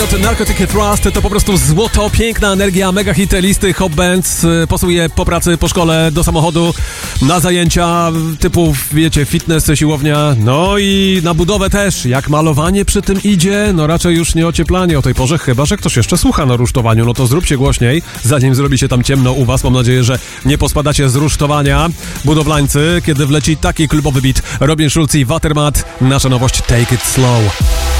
Narcotic Thrust to po prostu złoto, piękna energia, mega hit listy Hot Bands. Pasuje po pracy, po szkole, do samochodu, na zajęcia typu, wiecie, fitness, siłownia, no i na budowę też. Jak malowanie przy tym idzie, no raczej już nie ocieplanie o tej porze, chyba że ktoś jeszcze słucha na rusztowaniu, no to zróbcie głośniej, zanim zrobi się tam ciemno u was. Mam nadzieję, że nie pospadacie z rusztowania, budowlańcy, kiedy wleci taki klubowy beat. Robin Schulz i Watermat, nasza nowość Take It Slow.